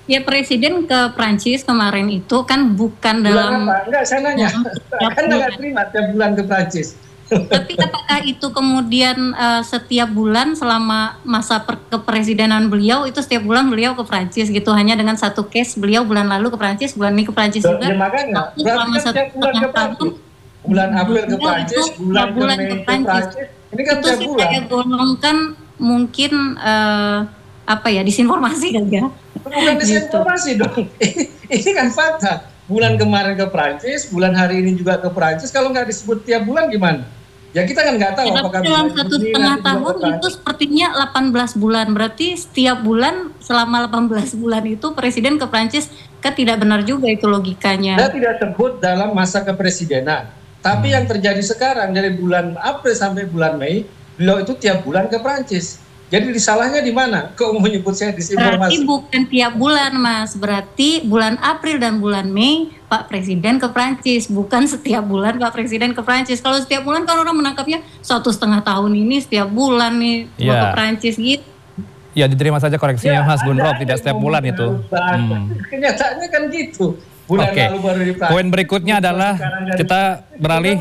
Ya Presiden ke Prancis kemarin itu kan bukan Bulan dalam apa? Enggak, saya nanya. setiap Kan nggak bulan. terima tiap bulan ke Prancis. Tapi apakah itu kemudian setiap bulan selama masa kepresidenan beliau itu setiap bulan beliau ke Prancis gitu, hanya dengan satu case beliau bulan lalu ke Prancis, bulan ini ke Prancis Ya juga. makanya, Waktu berarti selama kan tiap bulan 1,5 ke tahun Prancis. Bulan April ke beliau itu Prancis, bulan tiap ke bulan ke Mei ke Prancis. Prancis. Ini kan Itu tiap sih bulan. saya golongkan mungkin apa ya, disinformasi kali ya. Bukan Gitu. disinformasi dong. Ini kan fakta. Bulan kemarin ke Prancis, bulan hari ini juga ke Prancis. Kalau nggak disebut tiap bulan gimana? Ya kita kan nggak tahu Ya, apakah tapi dalam bulan Juni 1,5 nanti juga ke tahun itu Prancis. sepertinya 18 bulan. Berarti setiap bulan selama 18 bulan itu Presiden ke Prancis, kan tidak benar juga itu logikanya. Saya tidak sebut dalam masa kepresidenan. Tapi yang terjadi sekarang dari bulan April sampai bulan Mei, beliau itu tiap bulan ke Prancis. Jadi disalahnya di mana? Kok menyebut saya Berarti disinformasi? bukan tiap bulan, Mas. Berarti bulan April dan bulan Mei Pak Presiden ke Prancis, bukan setiap bulan Pak Presiden ke Prancis. Kalau setiap bulan kan orang menangkapnya 1,5 tahun ini setiap bulan nih gua ke Ya, Prancis gitu. ya diterima saja koreksinya Mas Gunrop, tidak setiap bulan itu. Kenyataannya kan gitu. Bulan Oke, lalu baru di Prancis. poin berikutnya adalah kita beralih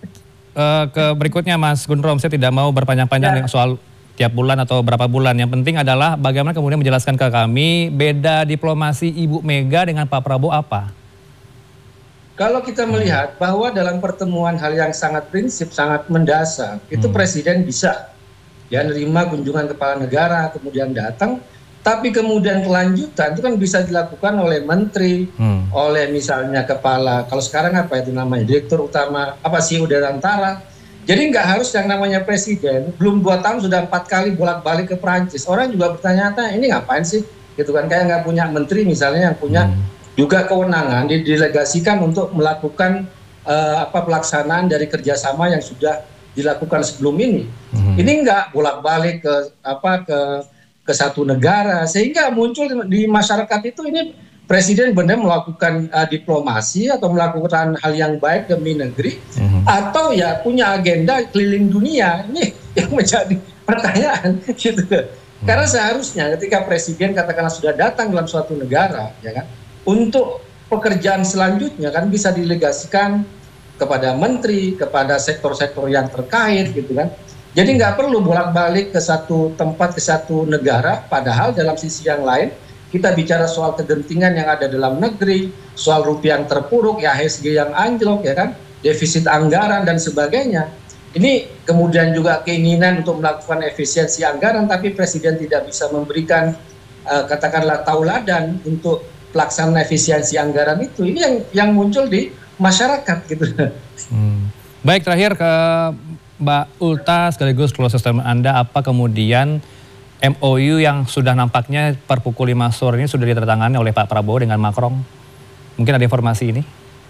ke berikutnya Mas Gunrom. Saya tidak mau berpanjang-panjang dengan soal tiap bulan atau berapa bulan. Yang penting adalah bagaimana kemudian menjelaskan ke kami beda diplomasi Ibu Mega dengan Pak Prabowo apa? Kalau kita melihat bahwa dalam pertemuan hal yang sangat prinsip, sangat mendasar, itu Presiden bisa ya nerima kunjungan kepala negara, kemudian datang, tapi kemudian kelanjutan itu kan bisa dilakukan oleh menteri, oleh misalnya kepala, kalau sekarang apa itu namanya, direktur utama, apa CEO Dirgantara. Jadi nggak harus yang namanya presiden, belum 2 tahun sudah 4 kali bolak-balik ke Prancis. Orang juga bertanya-tanya, ini ngapain sih? Gitu kan, kayak nggak punya menteri misalnya yang punya juga kewenangan didelegasikan untuk melakukan pelaksanaan dari kerjasama yang sudah dilakukan sebelum ini. Ini nggak bolak-balik ke satu negara, sehingga muncul di masyarakat itu ini Presiden benar melakukan diplomasi atau melakukan hal yang baik demi negeri, atau ya punya agenda keliling dunia. Ini yang menjadi pertanyaan gitu. Karena seharusnya ketika Presiden katakanlah sudah datang dalam suatu negara, ya kan, untuk pekerjaan selanjutnya kan bisa didelegasikan kepada menteri, kepada sektor-sektor yang terkait gitu kan. Jadi nggak perlu bolak-balik ke satu tempat, ke satu negara, padahal dalam sisi yang lain kita bicara soal kegentingan yang ada dalam negeri, soal rupiah yang terpuruk, ya IHSG yang anjlok, ya kan, defisit anggaran dan sebagainya. Ini kemudian juga keinginan untuk melakukan efisiensi anggaran, tapi Presiden tidak bisa memberikan katakanlah tauladan untuk pelaksanaan efisiensi anggaran itu. Ini yang muncul di masyarakat gitu. Baik, terakhir ke Mbak Ulta sekaligus closing statement Anda, apa kemudian MOU yang sudah nampaknya per pukul 5 sore ini sudah ditandatangani oleh Pak Prabowo dengan Macron? Mungkin ada informasi ini?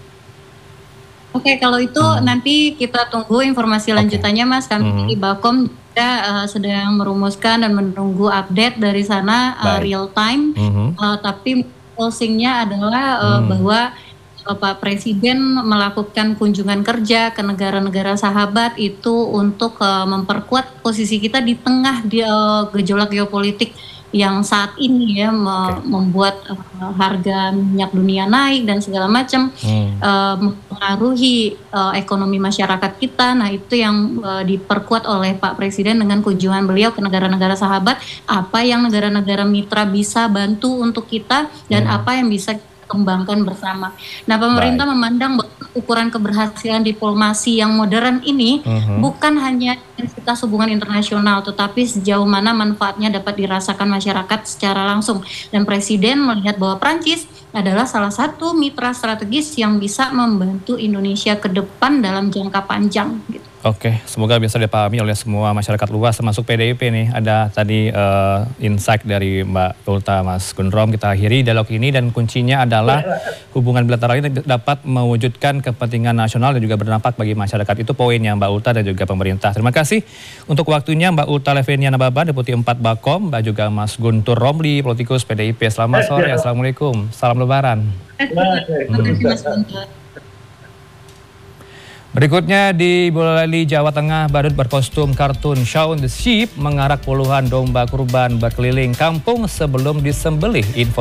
Oke, kalau itu nanti kita tunggu informasi lanjutannya, Mas. Kami di Bakom juga sedang merumuskan dan menunggu update dari sana real time. Tapi closingnya adalah bahwa Pak Presiden melakukan kunjungan kerja ke negara-negara sahabat itu untuk memperkuat posisi kita di tengah gejolak geopolitik yang saat ini ya membuat harga minyak dunia naik dan segala macam, mempengaruhi ekonomi masyarakat kita. Nah itu yang diperkuat oleh Pak Presiden dengan kunjungan beliau ke negara-negara sahabat, apa yang negara-negara mitra bisa bantu untuk kita dan apa yang bisa kembangkan bersama. Nah, pemerintah memandang ukuran keberhasilan diplomasi yang modern ini bukan hanya intensitas hubungan internasional, tetapi sejauh mana manfaatnya dapat dirasakan masyarakat secara langsung. Dan Presiden melihat bahwa Prancis adalah salah satu mitra strategis yang bisa membantu Indonesia ke depan dalam jangka panjang. Gitu. Oke, semoga bisa dipahami oleh semua masyarakat luas, termasuk PDIP nih. Ada tadi insight dari Mbak Ulta, Mas Gunrom. Kita akhiri dialog ini dan kuncinya adalah hubungan bilateral ini dapat mewujudkan kepentingan nasional dan juga berdampak bagi masyarakat. Itu poinnya Mbak Ulta dan juga pemerintah. Terima kasih untuk waktunya Mbak Ulta Levenia Nababa, Deputi 4 Bakom, dan juga Mas Guntur Romli, politikus PDIP. Selamat sore, Assalamualaikum. Salam Lebaran. Terima kasih Mas Guntur. Berikutnya di Boyolali, Jawa Tengah, badut berkostum kartun Shaun the Sheep mengarak puluhan domba kurban berkeliling kampung sebelum disembelih. Info